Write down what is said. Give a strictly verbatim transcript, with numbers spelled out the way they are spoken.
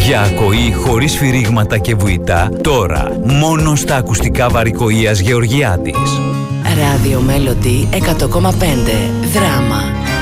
Για ακοή χωρίς φυρίγματα και βουητά, τώρα μόνο στα ακουστικά Βαρικοΐας Γεωργιάδης. Ράδιο Μέλοντι εκατό κόμμα πέντε. Δράμα.